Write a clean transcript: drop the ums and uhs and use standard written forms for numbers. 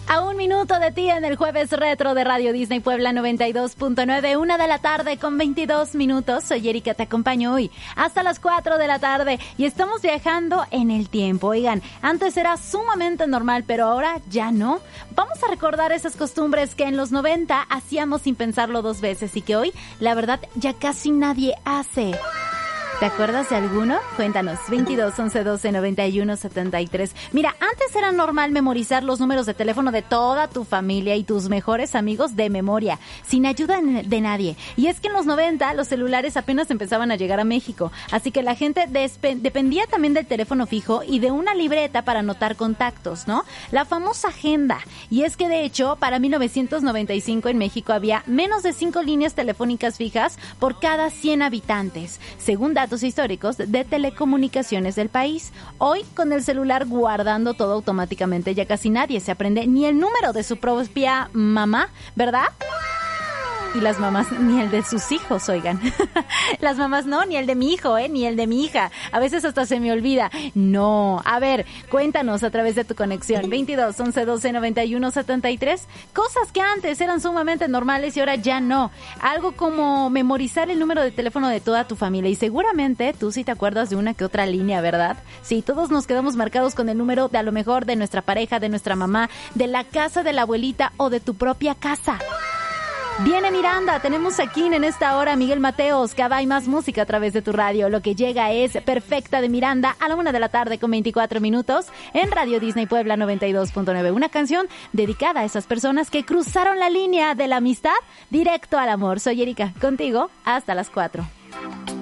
A un minuto de ti en el Jueves Retro de Radio Disney Puebla 92.9, 1:00 con 22 minutos. Soy Erika, te acompaño hoy hasta las 4 de la tarde y estamos viajando en el tiempo. Oigan, antes era sumamente normal, pero ahora ya no. Vamos a recordar esas costumbres que en los 90 hacíamos sin pensarlo dos veces y que hoy, la verdad, ya casi nadie hace. ¿Te acuerdas de alguno? Cuéntanos, 22 11 12 91 73. Mira, antes era normal memorizar los números de teléfono de toda tu familia y tus mejores amigos de memoria, sin ayuda de nadie. Y es que en los 90 los celulares apenas empezaban a llegar a México, así que la gente dependía también del teléfono fijo y de una libreta para anotar contactos, ¿no? La famosa agenda. Y es que de hecho, para 1995 en México había menos de 5 líneas telefónicas fijas por cada 100 habitantes, según datos históricos de telecomunicaciones del país. Hoy, con el celular guardando todo automáticamente, ya casi nadie se aprende ni el número de su propia mamá, ¿verdad? Y las mamás ni el de sus hijos, oigan. Las mamás no, ni el de mi hijo, ni el de mi hija. A veces hasta se me olvida. No. A ver, cuéntanos a través de tu conexión. 22 11 12 91 73. Cosas que antes eran sumamente normales y ahora ya no. Algo como memorizar el número de teléfono de toda tu familia. Y seguramente tú sí te acuerdas de una que otra línea, ¿verdad? Sí, todos nos quedamos marcados con el número de a lo mejor de nuestra pareja, de nuestra mamá, de la casa de la abuelita o de tu propia casa. Viene Miranda, tenemos aquí en esta hora a Miguel Mateos, cada y más música a través de tu radio. Lo que llega es Perfecta de Miranda a la 1:00 con 24 minutos en Radio Disney Puebla 92.9. Una canción dedicada a esas personas que cruzaron la línea de la amistad directo al amor. Soy Erika, contigo hasta las 4.